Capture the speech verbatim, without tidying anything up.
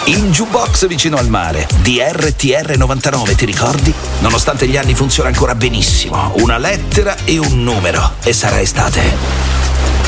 Il jukebox vicino al mare di R T R novantanove, ti ricordi? Nonostante gli anni funziona ancora benissimo. Una lettera e un numero e sarà estate.